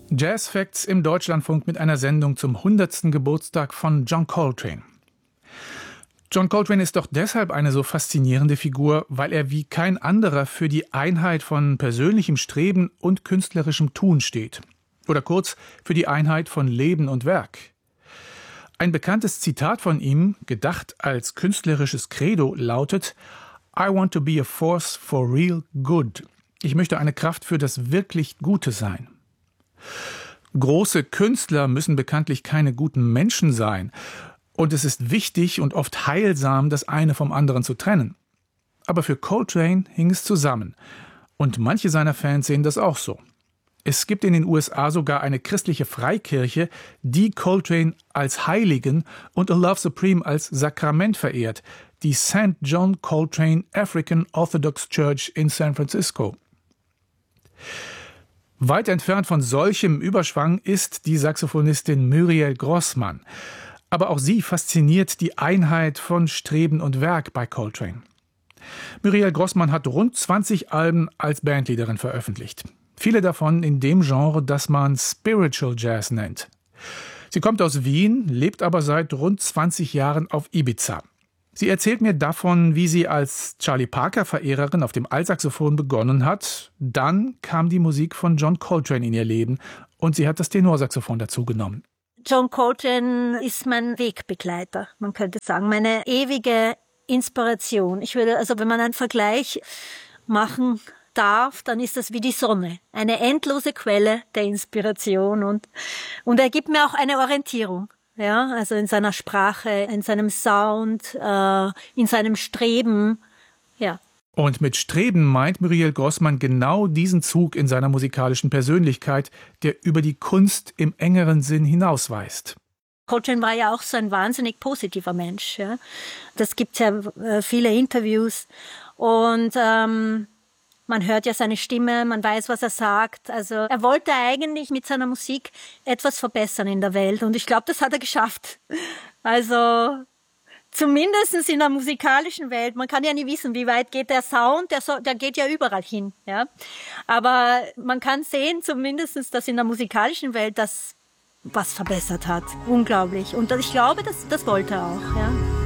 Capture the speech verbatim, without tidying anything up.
Jazz Facts im Deutschlandfunk mit einer Sendung zum hundertsten Geburtstag von John Coltrane. John Coltrane ist doch deshalb eine so faszinierende Figur, weil er wie kein anderer für die Einheit von persönlichem Streben und künstlerischem Tun steht. Oder kurz, für die Einheit von Leben und Werk. Ein bekanntes Zitat von ihm, gedacht als künstlerisches Credo, lautet: I want to be a force for real good. Ich möchte eine Kraft für das wirklich Gute sein. Große Künstler müssen bekanntlich keine guten Menschen sein. Und es ist wichtig und oft heilsam, das eine vom anderen zu trennen. Aber für Coltrane hing es zusammen. Und manche seiner Fans sehen das auch so. Es gibt in den U S A sogar eine christliche Freikirche, die Coltrane als Heiligen und A Love Supreme als Sakrament verehrt, die Saint John Coltrane African Orthodox Church in San Francisco. Weit entfernt von solchem Überschwang ist die Saxophonistin Muriel Grossmann. Aber auch sie fasziniert die Einheit von Streben und Werk bei Coltrane. Muriel Grossmann hat rund zwanzig Alben als Bandleaderin veröffentlicht. Viele davon in dem Genre, das man Spiritual Jazz nennt. Sie kommt aus Wien, lebt aber seit rund zwanzig Jahren auf Ibiza. Sie erzählt mir davon, wie sie als Charlie Parker-Verehrerin auf dem Altsaxophon begonnen hat. Dann kam die Musik von John Coltrane in ihr Leben und sie hat das Tenorsaxophon dazu genommen. John Coltrane ist mein Wegbegleiter, man könnte sagen, meine ewige Inspiration. Ich würde, also wenn man einen Vergleich machen darf, dann ist das wie die Sonne, eine endlose Quelle der Inspiration und, und er gibt mir auch eine Orientierung. Ja, also in seiner Sprache, in seinem Sound, äh, in seinem Streben, ja. Und mit Streben meint Muriel Grossmann genau diesen Zug in seiner musikalischen Persönlichkeit, der über die Kunst im engeren Sinn hinausweist. Coltrane war ja auch so ein wahnsinnig positiver Mensch. Ja. Das gibt ja äh, viele Interviews und ähm, man hört ja seine Stimme, man weiß, was er sagt. Also er wollte eigentlich mit seiner Musik etwas verbessern in der Welt. Und ich glaube, das hat er geschafft. Also zumindest in der musikalischen Welt. Man kann ja nie wissen, wie weit geht der Sound. Der, so, der geht ja überall hin. Ja? Aber man kann sehen zumindest, dass in der musikalischen Welt das was verbessert hat. Unglaublich. Und ich glaube, das, das wollte er auch. Ja.